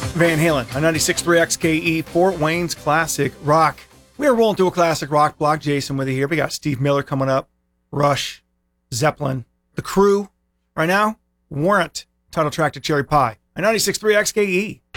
Van Halen on 96.3 XKE, Fort Wayne's classic rock. We are rolling through a classic rock block. Jason with you here. We got Steve Miller coming up, Rush, Zeppelin, The Crew. Right now, Warrant, title track to Cherry Pie on 96.3 XKE.